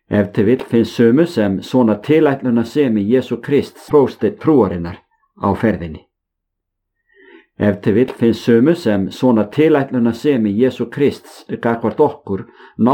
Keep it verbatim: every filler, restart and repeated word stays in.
Ef til vill finnst sömu sem svona tilætluna semi Jesú Krists prósteinn trúarinnar á ferðinni. Ef til vill finnst sömu sem svona tilætluna semi Jesú Krists gagnvart okkur